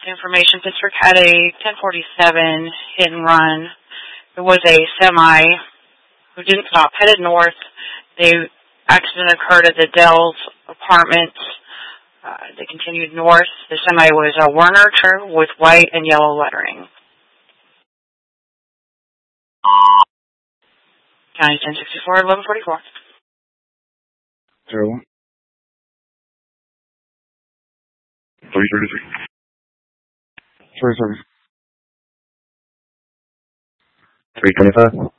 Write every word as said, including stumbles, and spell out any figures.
information. Pittsburgh had a ten forty-seven hit and run. It was a semi who didn't stop, headed north. The accident occurred at the Dell's apartment. Uh, they continued north. The semi was a Werner truck with white and yellow lettering. County ten sixty-four, eleven forty-four. Zero one. Three thirty-three. Three thirty. Three twenty-five.